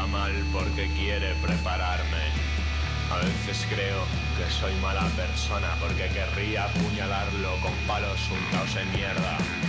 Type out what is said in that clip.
porta mal porque quiere prepararme. A veces creo que soy mala persona porque querría apuñalarlo con palos untados en mierda.